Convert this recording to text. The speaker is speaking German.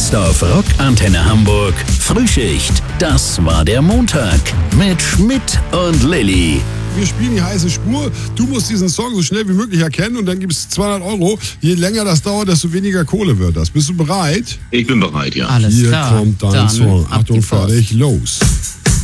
Jetzt auf Rock Antenne Hamburg. Frühschicht. Das war der Montag. Mit Schmidt und Lilly. Wir spielen die heiße Spur. Du musst diesen Song so schnell wie möglich erkennen und dann gibt es 200 Euro. Je länger das dauert, desto weniger Kohle wird das. Bist du bereit? Ich bin bereit, ja. Alles Hier klar. kommt dein Dann Song. ab Achtung, die Post. fertig, los.